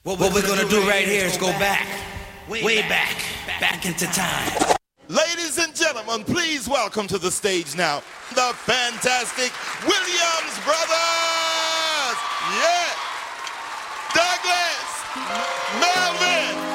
What we're gonna do right here is go back, way back into time. Ladies and gentlemen, please welcome to the stage now the fantastic Williams Brothers! Yeah! Douglas! Melvin!